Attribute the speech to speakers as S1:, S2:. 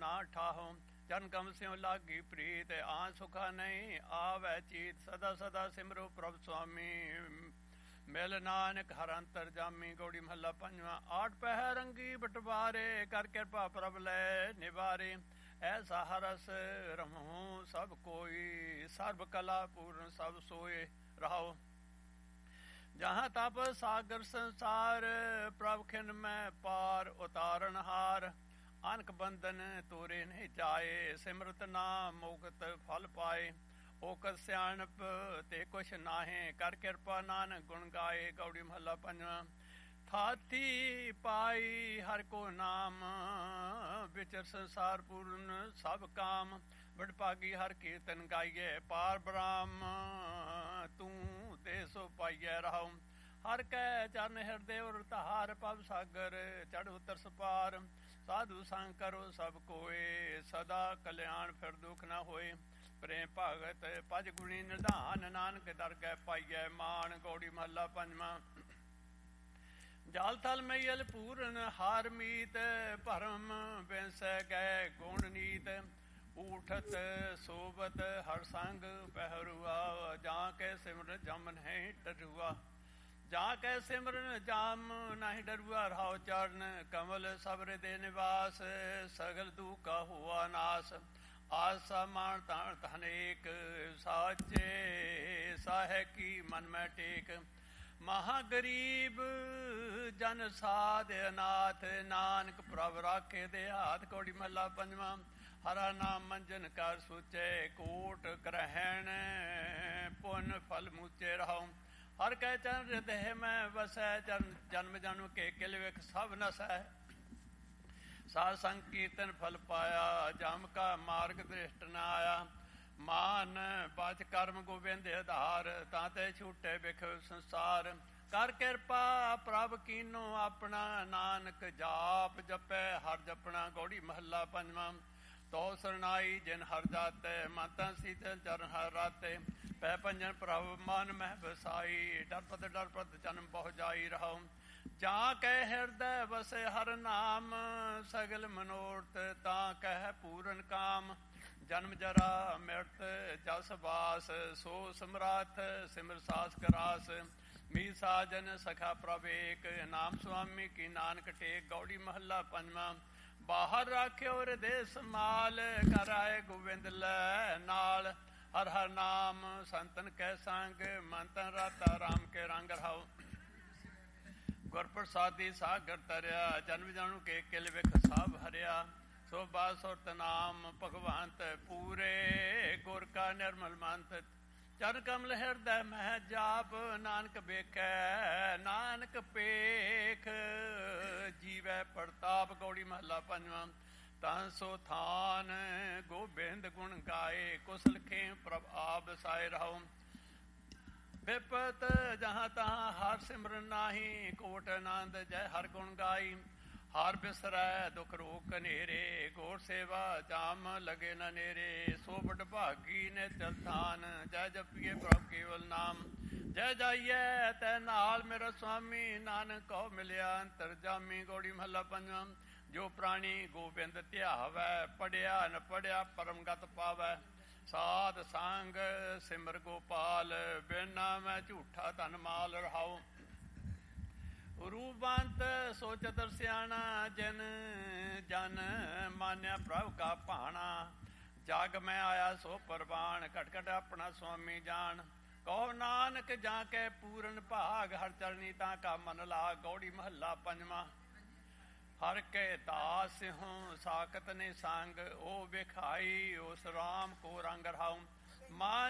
S1: ਨਾ ਠਾਹੋ। ਚਰਨ ਕਮਲ ਸਿਉ ਲਾਗੀ ਪ੍ਰੀਤ ਆਨ ਸੁਖਾ ਨਹੀਂ ਆਵੈ ਚੀਤ। ਸਦਾ ਸਦਾ ਸਿਮਰੋ ਪ੍ਰਭ ਸੁਆਮੀ ਮਿਲ ਨਾਨਕ ਹਰ ਅੰਤਰ ਜਾਮੀ। ਗੌੜੀ ਮਹੱਲਾ ਪੰਜਵਾਂ। ਆਠ ਪਹਿਰ ਰੰਗੀ ਬਟਵਾਰੇ ਕਰ ਕਿਰਪਾ ਪ੍ਰਭ ਲੈ ਨਿਵਾਰੇ। ਐਸਾ ਹਰਸ ਰਮਹੁ ਸਭ ਕੋਈ ਸਰਬ ਕਲਾ ਪੂਰਨ ਸਭ ਸੋਏ ਰਹਾਓ। ਜਹਾਂ ਤਪ ਸਾਗਰ ਸੰਸਾਰ ਪ੍ਰਭ ਖਿਨ ਮੈਂ ਪਾਰ ਉਤਾਰਨ ਹਾਰ। ਅਨਕ ਬੰਧਨ ਤੋਰੇ ਨਹੀਂ ਜਾਏ ਸਿਮਰਤ ਨਾਮ ਮੁਕਤ ਫਲ ਪਾਏ। ਓਕਤ ਸਿਆਣਪ ਤੇ ਕੁਛ ਨਾਹੇ ਕਰ ਕਿਰਪਾ ਨਾਨਕ ਗੁਣ ਗਾਏ। ਗੌੜੀ ਮਹੱਲਾ ਪੰਜਵਾਂ। ਥਾਤੀ ਪਾਈ ਹਰ ਕੋ ਨਾਮ ਵਿਚਰ ਸੰਸਾਰ ਪੂਰਨ ਸਭ ਕਾਮ। ਵਡਭਾਗੀ ਹਰ ਕੀਰਤਨ ਗਾਈਏ ਪਾਰ ਬ੍ਰਹਮ ਤੂੰ ਤੇ ਸੋ ਪਾਈਐ ਰਹਾਉ। ਹਰ ਕੈ ਚਰਨ ਹਿਰਦੇ ਉਰ ਧਾਰ ਭਵ ਸਾਗਰ ਚੜ੍ਹ ਉਤਰ ਸਪਾਰ। ਸਾਧੂ ਸੰਗ ਕਰੋ ਸਭ ਕੋਏ ਸਦਾ ਕਲਿਆਣ ਫਿਰ ਦੁਖ ਨਾ ਹੋਏ। ਪ੍ਰੇਮ ਭਗਤ ਭਜ ਗੁਣੀ ਨਿਧਾਨ ਨਾਨਕ ਦਰਗਹਿ ਪਾਈਐ ਮਾਨ। ਗੌੜੀ ਮਹੱਲਾ ਪੰਜਵਾਂ। ਜਲ ਥਲ ਮਈਲ ਪੂਰਨ ਹਾਰ ਮੀਤ ਭਰਮ ਬਿਨਸੈ ਗਏ ਗੁਣ ਨੀਤ। ਊਠਤ ਸੋਬਤ ਹਰ ਸੰਗ ਪਹਿਰੂਆ ਜਾਂ ਕੇ ਸਿਮਰਨ ਜਮ ਨਹੀਂ ਡਰੂਆ। ਜਾਂ ਕੈ ਸਿਮਰਨ ਜਾਮ ਨਹੀਂ ਡਰੂਆ ਰਹਾਉ। ਚਰਨ ਕਮਲ ਸਬਰ ਦੇ ਨਿਵਾਸ ਸਗਲ ਦੁਖਾ ਹੋਆ ਨਾਸ। ਆਸਾ ਮਾਨ ਤਾਣ ਤਨੇਕ ਸਾਚੇ ਸਾਹੈ ਕੀ ਮਨ ਮੈਂ ਟੇਕ। ਮਹਾ ਗਰੀਬ ਜਨ ਸਾਧ ਅਨਾਥ ਨਾਨਕ ਪ੍ਰਭ ਰਾਖੇ ਦੇ ਹਾਥ। ਕੌੜੀ ਮਹੱਲਾ ਪੰਜਵਾਂ। ਹਰਾ ਨਾਮ ਮੰਜਨ ਕਰ ਸੋਚੇ ਕੋਟ ਗ੍ਰਹਿਣ ਪੁੰਨ ਫਲ ਮੂਚੇ ਰਹਾਉ। ਹਰ ਕੈ ਚਰਨ ਹਿਰਦੈ ਮੈਂ ਵਸੈ ਜਨਮ ਜਨਮ ਕੇ ਕਿਲ ਵਿਖ ਸਭ ਨਸੈ। ਸਾਧ ਸੰਗ ਕੀਰਤਨ ਫਲ ਪਾਇਆ ਜਮ ਕਾ ਮਾਰਗ ਦ੍ਰਿਸ਼ਟ ਨ ਆਇਆ। ਮਾਨ ਬਾਚ ਕਰਮ ਗੋਬਿੰਦ ਆਧਾਰ ਤਾਂ ਤੇ ਛੂਟੇ ਬਿਖ ਸੰਸਾਰ। ਕਰ ਕਿਰਪਾ ਪ੍ਰਭ ਕੀਨੋ ਆਪਣਾ ਨਾਨਕ ਜਾਪ ਜਪੈ ਹਰ ਜਪਣਾ। ਗੌੜੀ ਮਹੱਲਾ ਪੰਜਵਾਂ। ਤੋ ਸਰਨਾਈ ਜਿਨ ਹਰ ਜਾਤੈ ਮਾਤਾ ਸੀਤਲ ਚਰਨ ਹਰ ਰਾਤੇ। ਪੈ ਪੰਜਨ ਪ੍ਰਭ ਮਨ ਮਹਿ ਬਸਾਈ ਡਰਪਤ ਜਨਮ ਬਹੁ ਜਾਈ ਰਹਾਉ। ਜਾਂ ਕਹਿ ਹਿਰਦੈ ਵਸੇ ਹਰ ਨਾਮ ਸਗਲ ਮਨੋਰਥ ਤਾਂ ਕਹਿ ਪੂਰਨ ਕਾਮ। ਜਨਮ ਜਰਾ ਮਿਰਤ ਜਸ ਬਾਸ ਸੋ ਸਮਰਾਥ ਸਿਮਰ ਸਾਸ ਕਰਾਸ। ਮੀ ਸਾਜਨ ਸਖਾ ਪ੍ਰਭ ਏਕ ਨਾਮ ਸੁਆਮੀ ਕੀ ਨਾਨਕ ਟੇਕ। ਗੌੜੀ ਮਹੱਲਾ ਪੰਜਵਾਂ। ਬਾਹਰ ਰਾਖਿਓ ਹਿਰਦੇ ਸਮਾਲ ਕਰ ਆਏ ਗੋਬਿੰਦ ਲੈ ਨਾਲ। ਹਰ ਹਰ ਨਾਮ ਸੰਤਨ ਕੈ ਸੰਗ ਮਨ ਤਨ ਰਾਤਾ ਰਾਮ ਕੇ ਰੰਗ ਰਹਾਉ। ਗੁਰ ਪ੍ਰਸਾਦੀ ਸਾਗਰ ਤਰਿਆ ਜਨਮ ਜਨਮ ਕੇ ਕਿਲ ਵਿਖ ਸਭ ਹਰਿਆ। ਸੋ ਬਾਸੁਰਤ ਨਾਮ ਭਗਵੰਤ ਪੂਰੇ ਗੁਰ ਕਾ ਨਿਰਮਲ ਮੰਤ। ਚਰਨ ਕਮਲ ਹਿਰਦੈ ਮਹਿ ਜਾਪ ਨਾਨਕ ਵੇਖੈ ਨਾਨਕ ਪੇਖ ਜੀਵੈ ਪ੍ਰਤਾਪ। ਗੌੜੀ ਮਹੱਲਾ ਪੰਜਵਾਂ। ਤਾਂ ਸੋ ਥਾਨ ਗੋਬਿੰਦ ਗੁਣ ਗਾਏ ਕੁਸਲ ਖੇਮ ਪ੍ਰਭ ਆਪ ਸਾਇ ਰਹਾਉ। ਵਿਪਤ ਜਹਾਂ ਤਹਾਂ ਹਰ ਸਿਮਰਨ ਨਾਹੀ ਕੋਟ ਆਨੰਦ ਜੈ ਹਰ ਗੁਣ ਗਾਈ। ਹਰ ਬਿਸਰੈ ਦੁਖ ਰੋਗ ਕਨੇਰੇ ਗੌਰ ਸੇਵਾ ਜਾਮ ਲਗੇ ਨ ਨੇਰੇ। ਸੋ ਵਡ ਭਾਗੀ ਨੇ ਚਲ ਥਾਨ ਜੈ ਜਪੀਏ ਪ੍ਰਭ ਕੇਵਲ ਨਾਮ। ਜੈ ਜਾਈਐ ਤੈ ਨਾਲ ਮੇਰਾ ਸੁਆਮੀ ਨਾਨਕ ਕਉ ਮਿਲਿਆ ਅੰਤਰ ਜਾਮੀ। ਗੌੜੀ ਮਹੱਲਾ ਪੰਜਵਾਂ। ਜੋ ਪ੍ਰਾਣੀ ਗੋਬਿੰਦ ਧਿਆਵੈ ਪੜਿਆ ਨ ਪੜਿਆ ਪਰਮਗਤ ਪਾਵੈ। ਸਾਧ ਸੰਗ ਸਿਮਰ ਗੋਪਾਲ ਬਿਨਾ ਮੈਂ ਝੂਠਾ ਧਨ ਮਾਲ ਰਹਾਉ। ਰੂਪਵੰਤ ਸੋ ਚਤੁਰ ਸਿਆਣਾ ਜਿਨ ਜਨ ਮਾਨਿਆ ਪ੍ਰਭ ਕਾ ਭਾਣਾ। ਜਗ ਮੈਂ ਆਇਆ ਸੋ ਪ੍ਰਵਾਨ ਘਟ ਘਟ ਆਪਣਾ ਸੁਆਮੀ ਜਾਣ। ਕਹੋ ਨਾਨਕ ਜਾਂ ਕੇ ਪੂਰਨ ਭਾਗ ਹਰ ਚਰਨੀ ਤਾਂ ਕਾ ਮਨ ਲਾਗ। ਗੌੜੀ ਮਹੱਲਾ ਪੰਜਵਾਂ। ਹਰ ਕੇ ਦਾਸ ਹੂੰ ਸਾਕਤ ਨੇ ਸੰਗ ਉਹ ਵਿਖਾਈ ਉਸ ਰਾਮ ਕੋ ਰੰਗ ਰਹਾਉ। ਮਾਨ